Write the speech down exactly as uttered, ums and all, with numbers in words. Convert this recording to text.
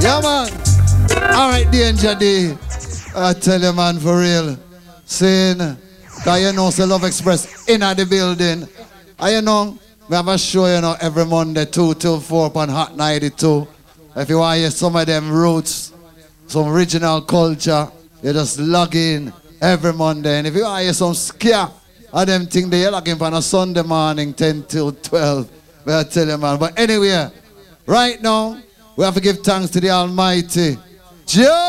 Yeah, man. All right, Danger D. I tell you, man, for real. Saying, because you know, say Love Express in the building. And you know, we have a show, you know, every Monday, two till four on Hot ninety-two. If you want to hear some of them roots, some original culture, you just log in every Monday. And if you want to hear some scare, I them think they are looking for a Sunday morning, ten till twelve. But I tell you, man. But anyway, right now, we have to give thanks to the Almighty. Joe!